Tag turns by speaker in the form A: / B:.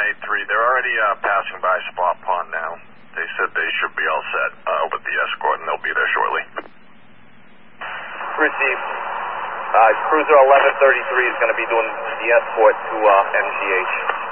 A: 1183. They're already passing by Spot Pond now. They said they should be all set with the escort, and they'll be there shortly.
B: Received. Cruiser 1133 is going to be doing the escort to MGH.